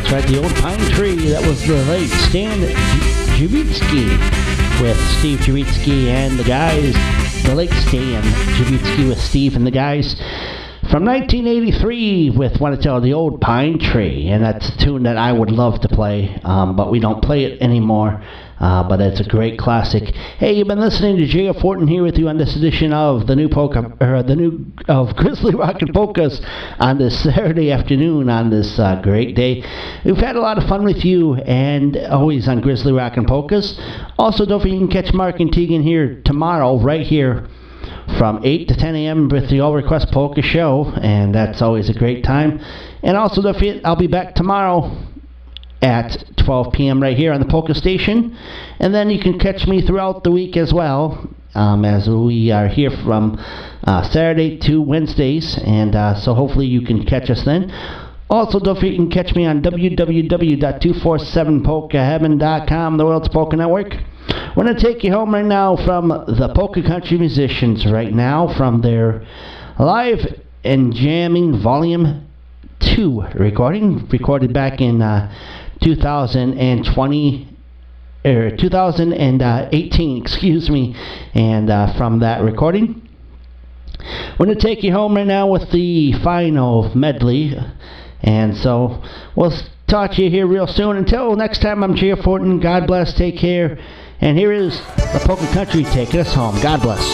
That's right, the old pine tree. That was the late Stan Javitsky with Steve Javitsky and the guys. The late Stan Javitsky with Steve and the guys. From 1983 with Want to Tell the Old Pine Tree. And that's a tune that I would love to play, but we don't play it anymore. But it's a great classic. Hey, you've been listening to J.F. Horton here with you on this edition of the new Grizzly Rock and Polkas on this Saturday afternoon on this great day. We've had a lot of fun with you, and always on Grizzly Rock and Polkas. Also, don't forget you can catch Mark and Tegan here tomorrow, right here, from 8 to 10 a.m. with the All Request Polka Show, and that's always a great time. And also, don't forget, I'll be back tomorrow at 12 p.m. right here on the Polka Station. And then you can catch me throughout the week as well, as we are here from Saturday to Wednesdays, and so hopefully you can catch us then. Also, don't forget you can catch me on www.247polkaheaven.com, the World's Polka Network. We're going to take you home right now from the Polka Country Musicians right now from their Live and Jamming Volume 2 recorded back in 2018, excuse me, and from that recording. We're going to take you home right now with the final medley, and so we'll talk to you here real soon. Until next time, I'm J.F. Horton. God bless, take care, and here is the Polka Country taking us home. God bless.